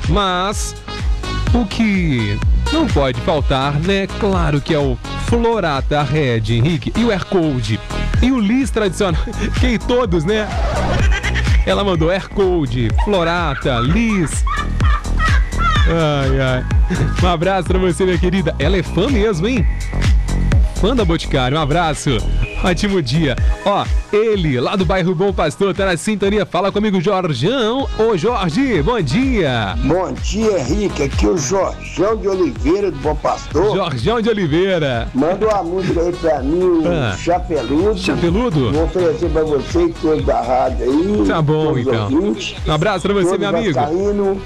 Mas o que não pode faltar, né? Claro que é o Florata Red, Henrique, e o Aircold, e o Liz tradicional, que todos, né? Ela mandou Aircold, Florata, Liz. Ai, ai. Um abraço pra você, minha querida. Ela é fã mesmo, hein? Fã da Boticário, um abraço. Ótimo dia. Ó, ele, lá do bairro Bom Pastor, tá na sintonia. Fala comigo, Jorjão. Ô, Jorge, bom dia. Bom dia, Henrique. Aqui é o Jorjão de Oliveira, do Bom Pastor. Jorjão de Oliveira. Manda uma música aí pra mim, o Chapeludo. Chapeludo? Vou oferecer pra você e todos da rádio aí. Tá bom, então. Ouvintes, um abraço pra você, meu amigo. Vascaíno.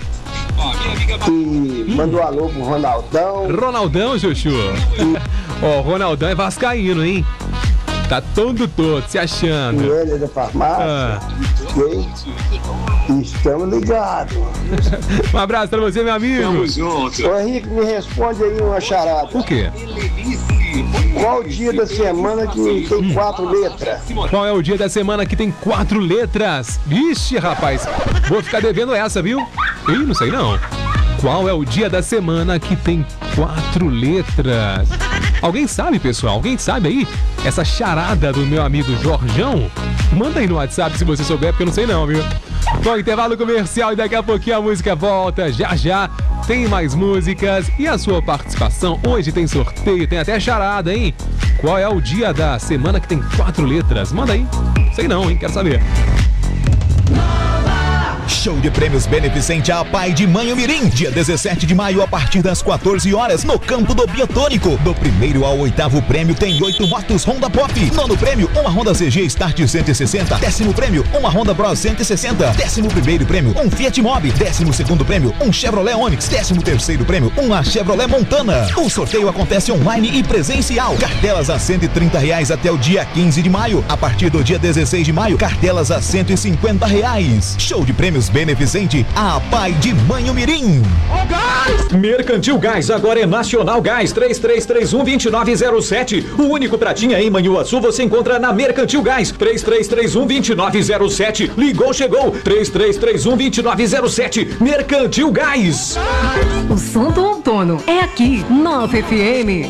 E manda um alô pro Ronaldão. Ronaldão, Chuchu. Ó, Ronaldão é vascaíno, hein? Tá todo se achando. E ele é da farmácia. Ok? Estamos ligados. Um abraço pra você, meu amigo. Tamo junto. Ô Henrique, me responde aí uma charada. O quê? Qual o dia da semana que tem 4 letras? Qual é o dia da semana que tem 4 letras? Vixe, rapaz, vou ficar devendo essa, viu? Ih, não sei não. Qual é o dia da semana que tem 4 letras? Alguém sabe, pessoal? Alguém sabe aí? Essa charada do meu amigo Jorjão? Manda aí no WhatsApp se você souber, porque eu não sei não, viu? Bom, intervalo comercial e daqui a pouquinho a música volta. Já já tem mais músicas e a sua participação. Hoje tem sorteio, tem até charada, hein? Qual é o dia da semana que tem 4 letras? Manda aí. Sei não, hein? Quero saber. Show de prêmios beneficente à Pai de Manhumirim, dia 17 de maio a partir das 14 horas no campo do Biotônico. Do 1º ao 8º prêmio tem 8 motos Honda Pop. 9º prêmio, uma Honda CG Start 160. 10º prêmio, uma Honda Bros 160. 11º prêmio, um Fiat Mobi. 12º prêmio, um Chevrolet Onix. 13º prêmio, uma Chevrolet Montana. O sorteio acontece online e presencial. Cartelas a R$130 até o dia 15 de maio. A partir do dia 16 de maio, cartelas a R$150. Show de prêmios beneficente a Pai de Manhumirim. Mercantil Gás, agora é Nacional Gás, 3331-2907. O único pratinha em Manhuaçu você encontra na Mercantil Gás, 3331-2907. Ligou, chegou, 3331-2907. Mercantil Gás. O som do outono é aqui, 9 FM.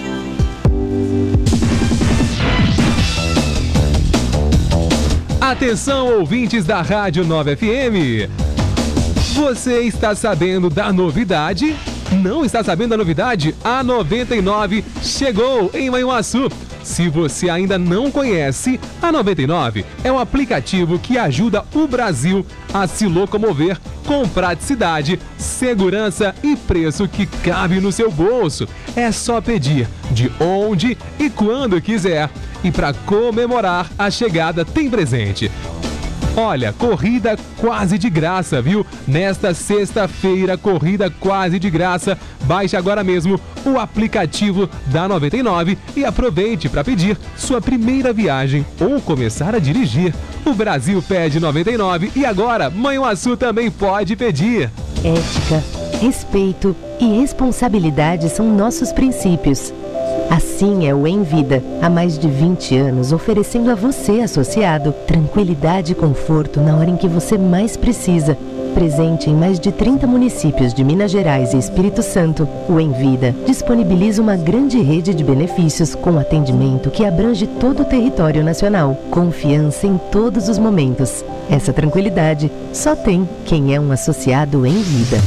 Atenção, ouvintes da Rádio 9 FM. Você está sabendo da novidade? Não está sabendo da novidade? A 99 chegou em Manhuaçu. Se você ainda não conhece, a 99 é um aplicativo que ajuda o Brasil a se locomover com praticidade, segurança e preço que cabe no seu bolso. É só pedir de onde e quando quiser. E para comemorar a chegada tem presente. Olha, corrida quase de graça, viu? Nesta sexta-feira, corrida quase de graça. Baixe agora mesmo o aplicativo da 99 e aproveite para pedir sua primeira viagem ou começar a dirigir. O Brasil pede 99 e agora Manhuaçu também pode pedir. Ética, respeito e responsabilidade são nossos princípios. Assim é o Envida, há mais de 20 anos oferecendo a você, associado, tranquilidade e conforto na hora em que você mais precisa. Presente em mais de 30 municípios de Minas Gerais e Espírito Santo, o Envida disponibiliza uma grande rede de benefícios com atendimento que abrange todo o território nacional. Confiança em todos os momentos. Essa tranquilidade só tem quem é um associado Envida.